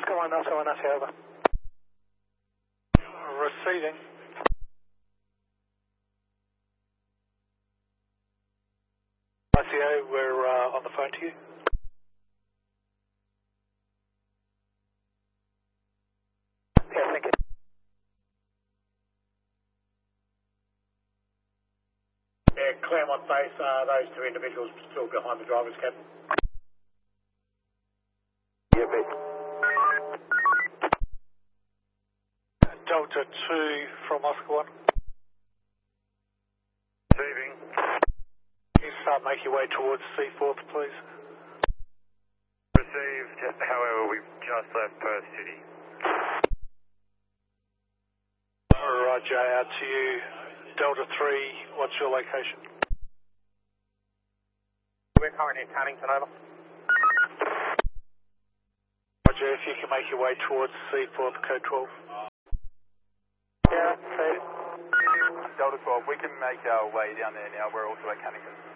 Oscar 1, over. Receiving. ICO, we're on the phone to you. Yeah, thank you. Yeah, Claremont base, those two individuals still behind the driver's cabin. Yeah, B. Delta 2 from Oscar 1. Receiving. Can you start make your way towards C4, please? Received, however, we've just left Perth City. Roger, out to you. Delta 3, what's your location? We're currently in Cunnington, over. Roger, if you can make your way towards C4, code 12. Yeah, Delta 12, we can make our way down there now. We're also at Cunnington.